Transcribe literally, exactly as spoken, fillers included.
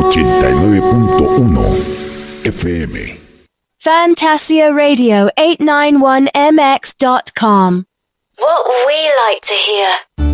ochenta y nueve punto uno F M. Fantasia Radio eight ninety-one M X dot com. What we like to hear.